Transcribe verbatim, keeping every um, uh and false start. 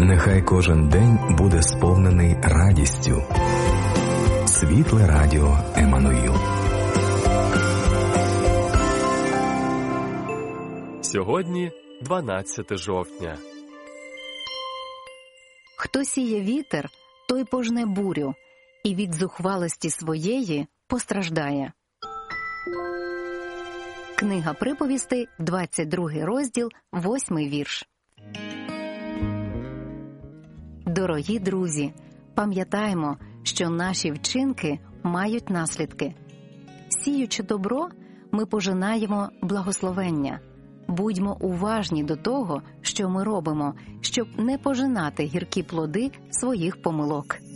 Нехай кожен день буде сповнений радістю. Світле радіо Еммануїл. Сьогодні дванадцяте жовтня. Хто сіє вітер, той пожне бурю, і від зухвалості своєї постраждає. Книга приповістей, двадцять другий розділ, восьмий вірш. Дорогі друзі, пам'ятаймо, що наші вчинки мають наслідки. Сіючи добро, ми пожинаємо благословення. Будьмо уважні до того, що ми робимо, щоб не пожинати гіркі плоди своїх помилок.